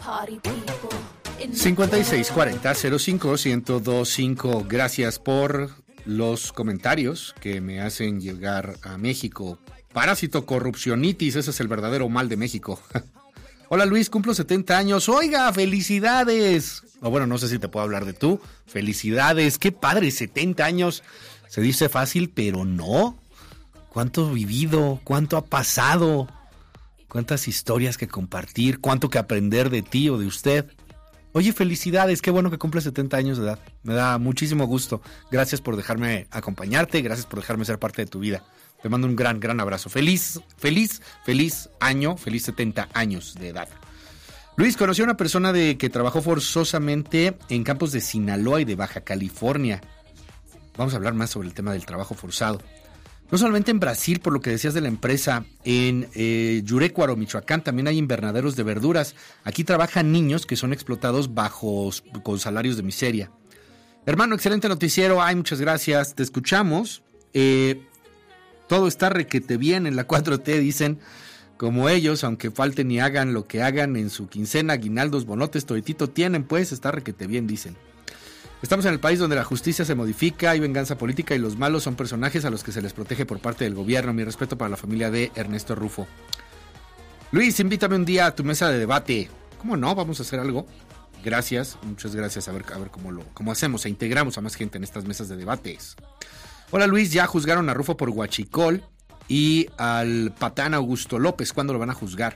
5640-05-1025. Gracias por los comentarios que me hacen llegar a México. Parásito corrupcionitis, ese es el verdadero mal de México. Hola Luis, cumplo 70 años. Oiga, felicidades. O bueno, no sé si te puedo hablar de tú. Felicidades, qué padre, 70 años. Se dice fácil, pero no. ¿Cuánto he vivido? ¿Cuánto ha pasado? ¿Cuántas historias que compartir? ¿Cuánto que aprender de ti o de usted? Oye, felicidades, qué bueno que cumple 70 años de edad. Me da muchísimo gusto. Gracias por dejarme acompañarte, gracias por dejarme ser parte de tu vida. Te mando un gran, gran abrazo. Feliz año, feliz 70 años de edad. Luis, conocí a una persona que trabajó forzosamente en campos de Sinaloa y de Baja California. Vamos a hablar más sobre el tema del trabajo forzado. No solamente en Brasil, por lo que decías de la empresa, en Yurecuaro, Michoacán, también hay invernaderos de verduras. Aquí trabajan niños que son explotados con salarios de miseria. Hermano, excelente noticiero. Ay, muchas gracias. Te escuchamos. Todo está requete bien en la 4T, dicen. Como ellos, aunque falten y hagan lo que hagan en su quincena, aguinaldos, bonotes, toditito tienen, pues está requete bien, dicen. Estamos en el país donde la justicia se modifica, hay venganza política y los malos son personajes a los que se les protege por parte del gobierno. Mi respeto para la familia de Ernesto Rufo. Luis, invítame un día a tu mesa de debate. ¿Cómo no? Vamos a hacer algo. Gracias, muchas gracias. A ver cómo hacemos, integramos a más gente en estas mesas de debates. Hola Luis, ya juzgaron a Rufo por huachicol y al patán Augusto López. ¿Cuándo lo van a juzgar?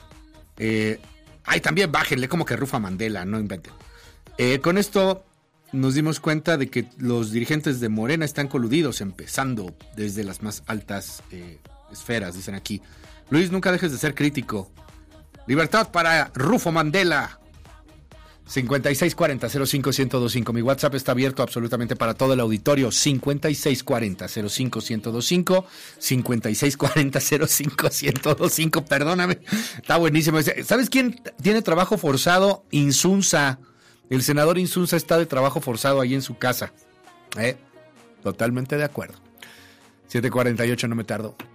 También bájenle como que Rufo a Mandela, no inventen. Con esto nos dimos cuenta de que los dirigentes de Morena están coludidos, empezando desde las más altas esferas, dicen aquí. Luis, nunca dejes de ser crítico. Libertad para Rufo Mandela. 5640-05-1025. Mi WhatsApp está abierto absolutamente para todo el auditorio. 5640-05-1025. 5640-05-1025. Perdóname, está buenísimo. ¿Sabes quién tiene trabajo forzado? Insunza. El senador Insunza está de trabajo forzado ahí en su casa. Totalmente de acuerdo. 7:48, no me tardo.